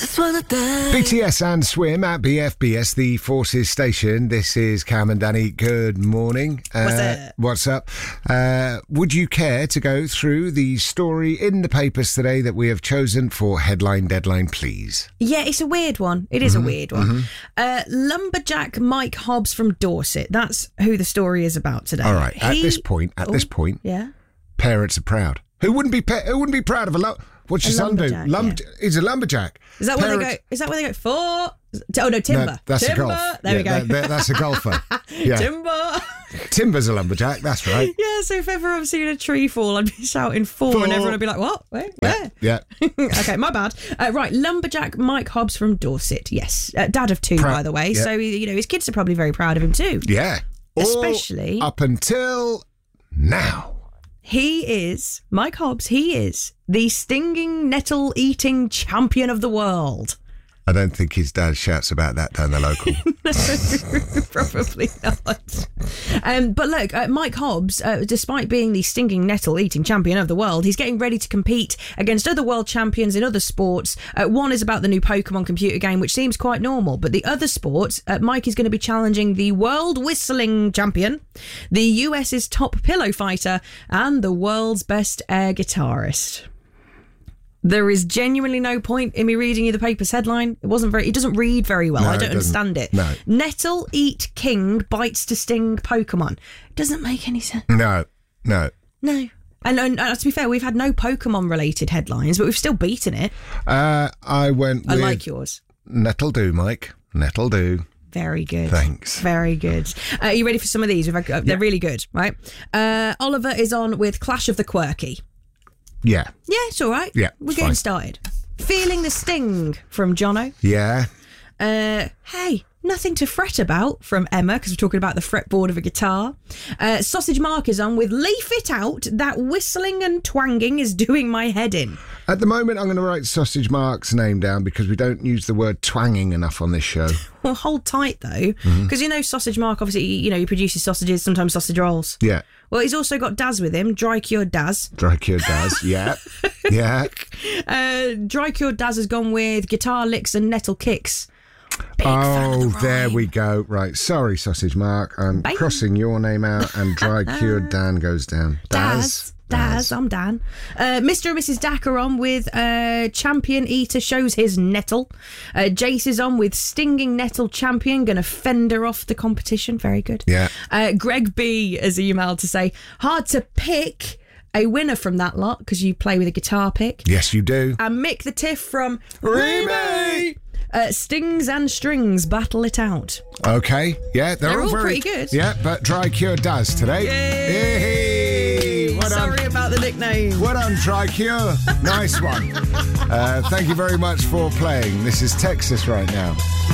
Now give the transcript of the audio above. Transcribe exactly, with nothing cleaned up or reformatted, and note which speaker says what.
Speaker 1: just wanna dance.
Speaker 2: B T S and Swim at B F B S, the Forces Station. This is Cam and Danny. Good morning. Uh,
Speaker 3: What's up?
Speaker 2: What's up? Uh, would you care to go through the story in the papers today that we have chosen for Headline Deadline, please?
Speaker 3: Yeah, it's a weird one. It is mm-hmm, a weird one. Mm-hmm. Uh, lumberjack Mike Hobbs from Dorset. That's who the story is about today.
Speaker 2: All right.
Speaker 3: He...
Speaker 2: At this point, at oh, this point,
Speaker 3: yeah,
Speaker 2: parents are proud. Who wouldn't be? Pa- who wouldn't be proud of a lo- What's your
Speaker 3: a
Speaker 2: son do?
Speaker 3: Lum-
Speaker 2: yeah. He's a lumberjack.
Speaker 3: Is that
Speaker 2: Parents...
Speaker 3: where they go? Is that where they go for? Oh no, timber.
Speaker 2: No, that's
Speaker 3: timber.
Speaker 2: a golf.
Speaker 3: There
Speaker 2: yeah,
Speaker 3: we go.
Speaker 2: That, that, that's a golfer. Yeah.
Speaker 3: Timber.
Speaker 2: Timber's a lumberjack. That's right.
Speaker 3: Yeah. So if ever I've seen a tree fall, I'd be shouting "for," and everyone would be like, "What? Where? Where?"
Speaker 2: Yeah. yeah.
Speaker 3: Okay, my bad. Uh, right, lumberjack Mike Hobbs from Dorset. Yes, uh, dad of two, Prou- by the way. Yeah. So you know his kids are probably very proud of him too.
Speaker 2: Yeah.
Speaker 3: Especially
Speaker 2: All up until now.
Speaker 3: He is, Mike Hobbs, he is the stinging nettle-eating champion of the world.
Speaker 2: I don't think his dad shouts about that down the local.
Speaker 3: No, probably not. Um, but look, uh, Mike Hobbs, uh, despite being the stinging nettle-eating champion of the world, he's getting ready to compete against other world champions in other sports. Uh, one is about the new Pokemon computer game, which seems quite normal. But the other sports, uh, Mike is going to be challenging the world whistling champion, the US's top pillow fighter, and the world's best air guitarist. There is genuinely no point in me reading you the paper's headline. It wasn't very. It doesn't read very well.
Speaker 2: No,
Speaker 3: I don't
Speaker 2: it
Speaker 3: understand it.
Speaker 2: No.
Speaker 3: Nettle eat king bites to sting Pokemon. It doesn't make any sense.
Speaker 2: No, no,
Speaker 3: no. And, and uh, to be fair, we've had no Pokemon related headlines, but we've still beaten it.
Speaker 2: Uh, I went.
Speaker 3: I
Speaker 2: with
Speaker 3: like yours.
Speaker 2: Nettle do, Mike. Nettle do.
Speaker 3: Very good.
Speaker 2: Thanks.
Speaker 3: Very good. Uh, are you ready for some of these? We've had, uh, they're yeah. really good, right? Uh, Oliver is on with Clash of the Quirky.
Speaker 2: Yeah.
Speaker 3: Yeah, it's all right.
Speaker 2: Yeah,
Speaker 3: We're getting
Speaker 2: fine.
Speaker 3: started. Feeling the Sting from Jono.
Speaker 2: Yeah.
Speaker 3: Uh, hey, nothing to fret about from Emma, because we're talking about the fretboard of a guitar. Uh, Sausage Mark is on with Leaf It Out. That whistling and twanging is doing my head in.
Speaker 2: At the moment, I'm going to write Sausage Mark's name down because we don't use the word twanging enough on this show.
Speaker 3: Well, hold tight, though, because mm-hmm. you know Sausage Mark, obviously, you know, he produces sausages, sometimes sausage rolls.
Speaker 2: Yeah.
Speaker 3: Well, he's also got Daz with him, Dry Cured Daz.
Speaker 2: Dry Cured Daz, yeah. Yeah.
Speaker 3: Uh, Dry Cured Daz has gone with Guitar Licks and Nettle Kicks. Big
Speaker 2: oh,
Speaker 3: the
Speaker 2: there we go. Right, sorry, Sausage Mark. I'm Bye. crossing your name out and Dry Cured Dan goes down.
Speaker 3: Daz. Daz, Daz. I'm Dan. Uh, Mister and Missus Dack are on with uh, Champion Eater shows his nettle. Uh, Jace is on with Stinging Nettle Champion, going to fend her off the competition. Very good.
Speaker 2: Yeah.
Speaker 3: Uh, Greg B has emailed to say, hard to pick a winner from that lot because you play with a guitar pick.
Speaker 2: Yes, you do.
Speaker 3: And Mick the Tiff from
Speaker 2: Remy.
Speaker 3: Uh, Stings and Strings, battle it out.
Speaker 2: Okay, yeah, they're,
Speaker 3: they're all,
Speaker 2: all very,
Speaker 3: pretty good.
Speaker 2: Yeah, but Dry Cure does today.
Speaker 3: Yay!
Speaker 2: Yay! Well
Speaker 3: Sorry
Speaker 2: done.
Speaker 3: about the nickname.
Speaker 2: Well done, Dry Cure. Nice one. Uh, thank you very much for playing. This is Texas right now.